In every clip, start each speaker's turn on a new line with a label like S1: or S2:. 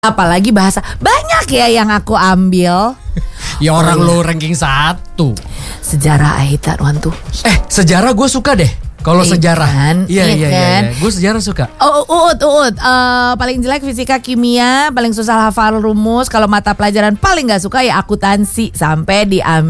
S1: Apalagi bahasa banyak ya yang aku ambil.
S2: Ya orang lo ranking 1.
S1: Sejarah Aita Wantu.
S2: Sejarah gue suka deh. Kalau sejarah
S1: kan?
S2: Iya. Gue sejarah suka.
S1: Uut. Paling jelek fisika kimia, paling susah hafal rumus. Kalau mata pelajaran paling gak suka ya akuntansi. Sampai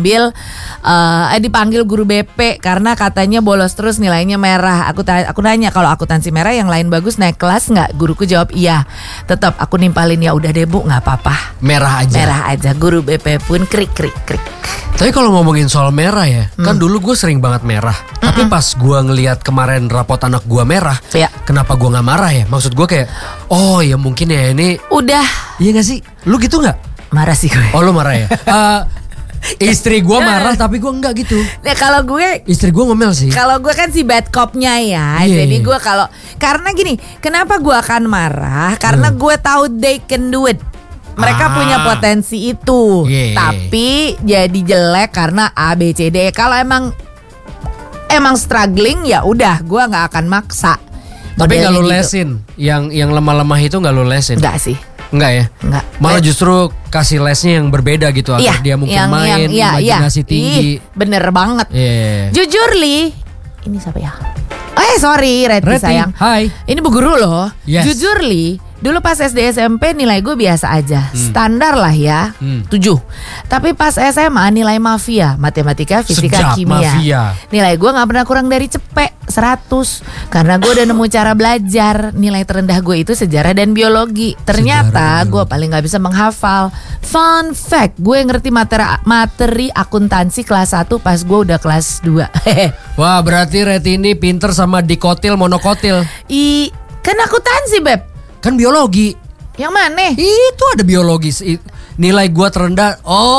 S1: dipanggil guru BP karena katanya bolos terus nilainya merah. Aku nanya kalau akuntansi merah yang lain bagus naik kelas gak? Guruku jawab iya. Tetap aku nimpalin ya udah deh Bu, gak apa-apa.
S2: Merah aja.
S1: Guru BP pun krik.
S2: Tapi kalau ngomongin soal merah ya, kan dulu gue sering banget merah. Tapi pas gue ngelihat kemarin rapot anak gue merah, kenapa gue nggak marah ya? Maksud gue kayak, oh ya mungkin ya ini
S1: udah.
S2: Iya nggak sih? Lu gitu nggak?
S1: Marah sih gue.
S2: Oh lu marah ya? Istri gue marah tapi gue enggak gitu.
S1: Nah kalau gue,
S2: istri gue ngomel sih.
S1: Kalau gue kan si bad cop-nya ya. Jadi gue karena gini, kenapa gue akan marah? Karena gue tahu they can do it. Mereka punya potensi itu, tapi jadi jelek karena A, B, C, D. Kalau emang struggling ya udah, gue nggak akan maksa.
S2: Tapi nggak lu lesin, yang lemah-lemah itu nggak lu lesin?
S1: Nggak sih.
S2: Nggak ya? Nggak. Malah justru kasih lesnya yang berbeda gitu agar dia mungkin main, imajinasi tinggi.
S1: Bener banget. Jujur Li, ini siapa ya? Sorry Reti sayang.
S2: Hai.
S1: Ini bu guru loh.
S2: Yes.
S1: Jujur Li, dulu pas SD SMP nilai gue biasa aja. Standar lah ya, 7. Tapi pas SMA nilai mafia, matematika, fisika, kimia. Nilai gue gak pernah kurang dari cepek 100. Karena gue udah nemu cara belajar. Nilai terendah gue itu sejarah dan biologi. Ternyata gue paling gak bisa menghafal. Fun fact, gue ngerti materi akuntansi kelas 1 pas gue udah kelas 2.
S2: Wah berarti Reti ini pinter sama dikotil monokotil.
S1: Kan akuntansi Beb.
S2: Kan biologi.
S1: Yang mana?
S2: Itu ada biologis. Nilai gua terendah.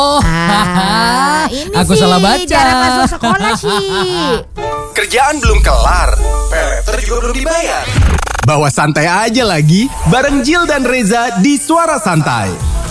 S1: Ini
S2: aku
S1: sih
S2: salah baca.
S1: Jarang masuk sekolah sih.
S3: Kerjaan belum kelar, peleter juga belum dibayar. Bawa santai aja lagi bareng Jill dan Reza di Suara Santai.